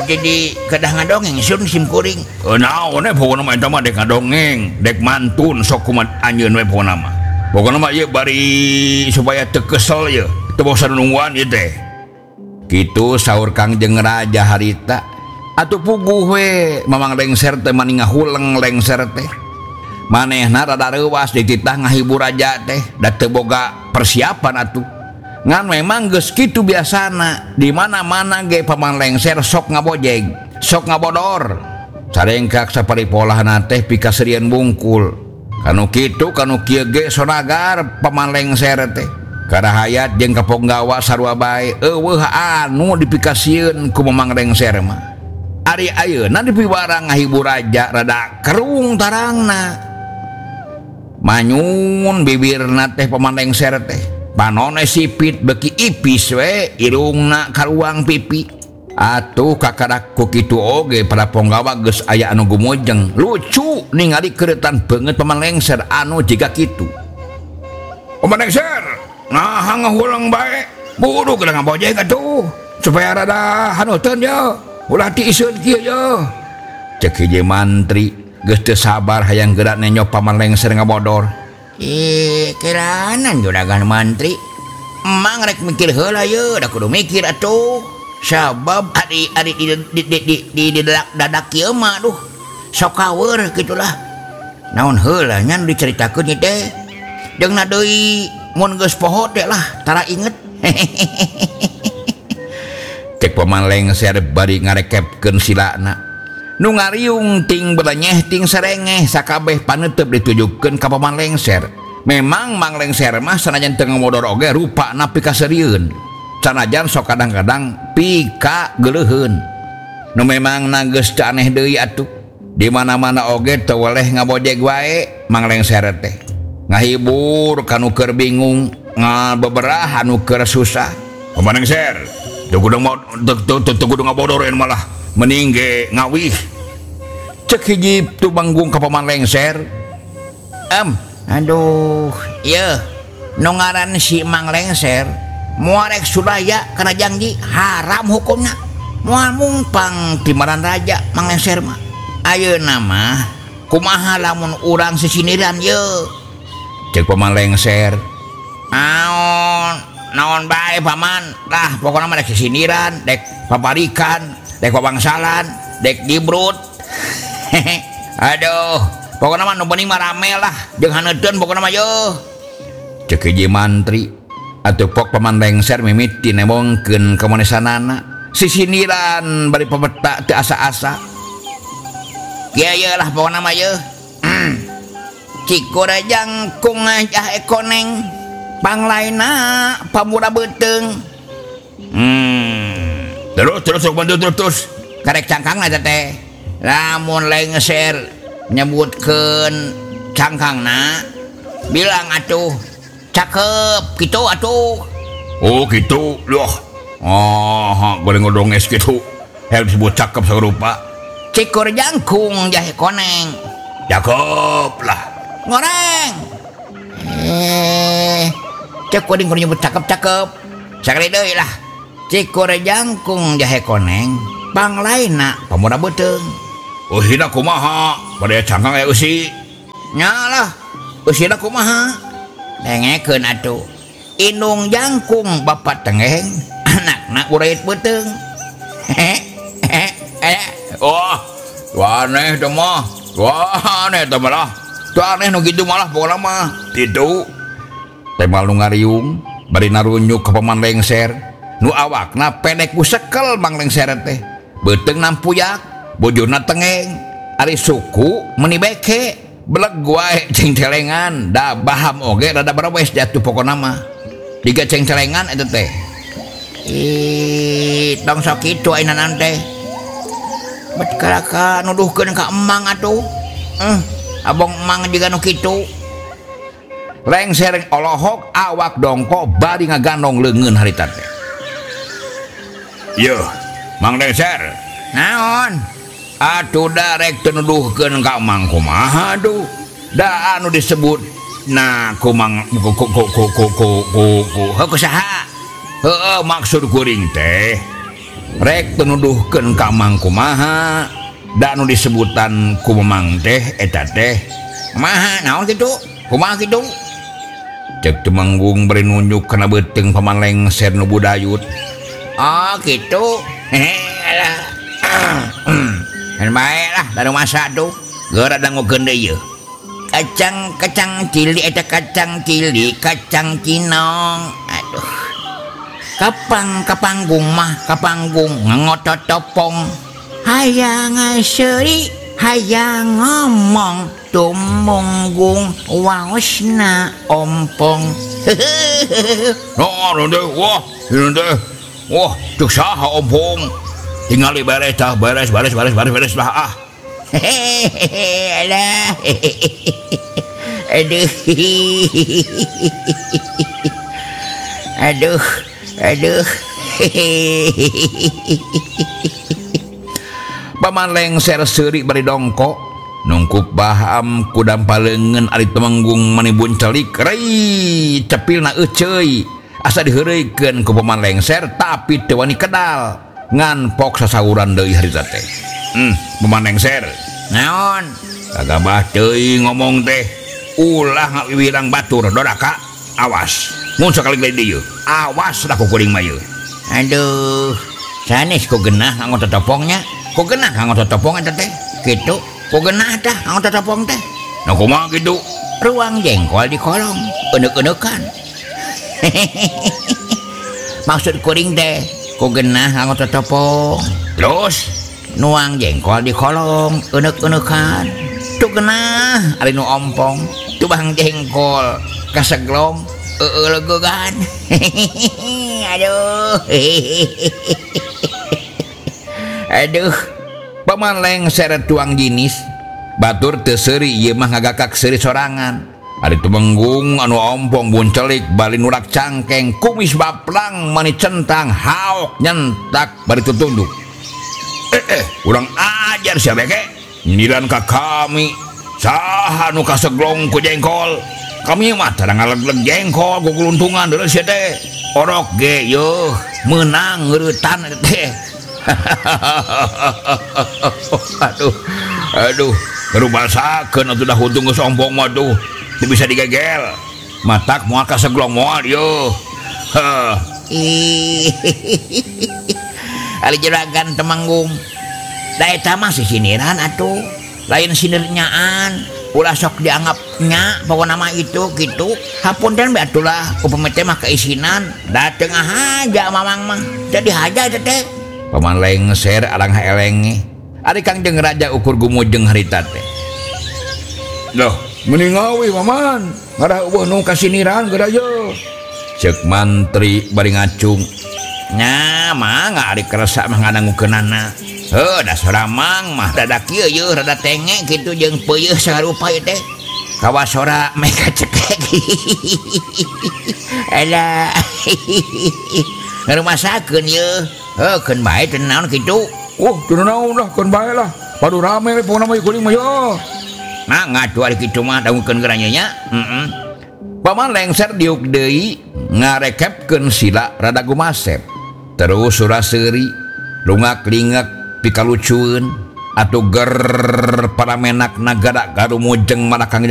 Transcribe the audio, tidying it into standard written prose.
jadi kedah ngadongeng sun sim kuring. Naon pokona mah eta mah dek ngadongeng, dek mantun sok kumat anjeun we pokona mah. Pokona mah ieu bari supaya teu kesel ye, teu bosan nungguan ieu teh. Kitu saur Kangjeng Raja harita. Atuh puguh we mamang lengser teh mani ngahuleng lengser teh. Manehna rada reuwas dititah ngahibur raja teh da teu boga persiapan atuh. Ngan memang geus kitu biasana di mana-mana ge paman lengser sok ngabojeg, sok ngabodor. Sarengkak saparipolahna teh pikaserian bungkul. Kanu kitu kanu kieu ge sonagar paman lengser teh. Karahayat jeung kaponggawa sarua bae eueuh anu dipikasieun ku mamang lengser mah. Ari ayeuna dipiwarang ngahibur raja rada kerung tarangna. Manyun bibirna teh paman lengser teh. Panone sipit beki ipis we irungna karuang pipi. Atuh kakarak ku kitu oge para ponggawa geus aya anu gumujeng. Lucu ningali keuretan beungeut paman lengser anu jiga kitu. Paman lengser, nah ngahulang bae. Buru geus ngabojeg atuh supaya rada hanuteun ye. Ulah tiiseun kieu ye. Cek hiji mantri geus teu sabar hayang geura nenyok paman lengser ngabodor. Kiranan juragan mantri emang rek mikir heula ye da kudu mikir atuh sabab ari di dadak kieu mah duh sok kawer gitulah naon heula nyan diceritakeun ieu teh jeung deui mun geus poho teh lah tara inget. Cek paman lengser bari ngarekepkeun silana nu ngariung ting beranyeh ting serengeh sakabeh paneuteup ditujukeun ka paman lengser. Memang mang lengser mah sanajan teu ngamodor oge rupana pikasarieun. Sanajan sok kadang-kadang pika geuleuheun. Nu memang geus teu aneh deui atuh. Di mana-mana oge teu weleh ngabojeg wae mang lengser teh. Ngahibur kanu keur bingung, ngabeberah anu keur susah. Paman lengser, teu kudu ngabodoreun malah mending ge ngawih. Cek hiji tubanggung ka paman lengser. Aduh, ieu nu ngaran si Mang Lengser moal rek sulaya kana janji haram hukumna. Moal mungpang timaran raja Mang Lengser mah. Ayeuna mah kumaha lamun urang sisiniran ye? Cek paman lengser. Naon bae paman. Lah pokona mah rek sisiniran, dek paparikan, dek pabangsalan, dek dibrut. Aduh, pokona mah nu bening mah rame lah, jeung haneuteun pokona mah ye. Cek hiji mantri, atuh pok paman lengser mimiti nemongkeun kamonesanana. Sisiniran bari pameta teu asa-asa. Kieu lah pokona mah ye. Cikur jangkung ngajah ekoneng, panglaina pamura beuteung. Terus. Karek cangkangna teh. Lamun lengser nyebutkeun cangkangna bilang atuh cakep kitu atuh. Oh kitu loh. Goreng ngodonges kitu. Hel disebut cakep sarupa. Cikur jangkung jahe koneng. Cakep lah. Ngoreng. Cek kuring nyebut cakep-cakep. Sakali deui lah. Cikur jangkung jahe koneng panglaina pamura beuteung. Usina kumaha? Bade cangkang aya eusi. Nyalah, usina kumaha? Dengekeun atuh. Indung jangkung bapak tengeng, anakna ureit beuteung. Aneh teh mah. Aneh teh malah. Teu aneh nu kitu malah pokona mah. Kitu. Temal nu ngariung bari narunjuk ka paman lengser. Nu awakna pendek busekel mang lengser teh. Beuteung nampuyak, bojona tengeng. Ari suku meuni beke, beleg wae ceng celengan, da baham oge rada barawes jatuh pokona mah. Diga ceng celengan eta teh. Tong sok kitu ayeuna teh. Bet kalaka nuduhkeun ka emang atuh. Abong emang juga nu kitu. Lengser olohok awak dongko bari ngagandong leungeun harita teh. Yeuh, Mang Lengser. Naon? Atuh da rek teu nuduhkeun ka Mang kumaha atuh. Da anu disebut ku Mang ku saha? Heeh, maksud kuring teh rek tunuduhkeun ka Mang kumaha da nu disebutan ku Mamang teh eta teh Kumaha naon kitu? Kumaha kitu? cek Temanggung beri nunjuk kana beuteung paman lengser nu budayut. Oh gitu. Alah. Kan bae lah da masa tuh. Geura dangukeun deui yeuh. Kacang cilik eta kacang cilik, kacang cinong. Aduh. Kapanggung mah kapanggung ngotot topong. Hayang seuri, hayang ngomong tumunggung waosna ompong. No teh wah ieu teh wah cek saha ompong tinggal beres tah beres lah ah. Alah. Aduh. Aduh. Paman lengser seuri bari dongko nungkup baham kudam palengen ari Temanggung manibun celik rei cepilna euceuy asa diheureuikeun ku paman lengser tapi teu wani kedal ngan pok sasauran deui harita teh. Paman lengser Naon? kagabah teuing ngomong teh ulah ngawiwirang batur dodaka awas mun sakali di dieu awas lah ku kuring mah yeuh. Aduh. Sanes ku genah nganggo totopongnya. Ku genah nganggo totopong eta teh. Kitu. Ku genah tah nganggo totopong teh. Nah kumaha kitu? Ruang jengkol di kolong. Eneuk-eneukan. Maksud kuring teh ku genah nganggo totopong. Terus Nuang jengkol di kolong, eneuk-eneukan. Tu genah ari nu ompong, tubang jengkol kaseglom legogan. Aduh. Aduh. paman lengser tuang jinis batur teu seuri ieu mah ngagakak seuri sorangan. Ari Temanggung anu ompong buncelik bali nurak cangkeng kumis baplang mani centang haok nyentak bari tutunduk. Urang ajar sia beke nyindiran ka kami saha nu kaseglong ku jengkol kami mah tara ngalegleg jengkol ku kuluntungan deuleu sia teh orok ge yeuh meunang ngeuretan teh. aduh ngerubasakeun atuh dah untung geus ompong mah tuh teu bisa digegel matak moal kaseglong moal yeuh. Ali juragan Temanggung. Da eta mah sisiniran atuh. Lain sinirnyaan. Ulah sok dianggapnya pokona mah itu gitu. Hapunten be atulah upami teh mah keisinan. Da teu ngahaja mamang mah. Jadi haja eta teh. Paman lengser alang elenge. Ari Kangjeng Raja ukur gumujeng harita teh. Loh, mending ngawi paman. Ngadah eueuh nu kasiniran geura yeuh. Ceuk mantri bari ngacung. Nya mah ari keresa mah ngadangukeunana. Dasar mang mah dadak ieu yeuh rada tenge kitu jeung peuyeus sarupa ieu teh. Kawasora meka cekek. Alah. Ngarumasakeun yeuh. Keun bae teu naon kitu. Teu naon lah keun bae lah. Padu rame we pokona mah kuring mah yeuh. Nah ngadu ari kitu mah dangukeun geuranya nya. Paman lengser diuk deui ngarekepkeun sila rada gumasep. Terus suraseuri lungak-lingak pikalucueun atuh ger paramenak nagara garumujeng malakang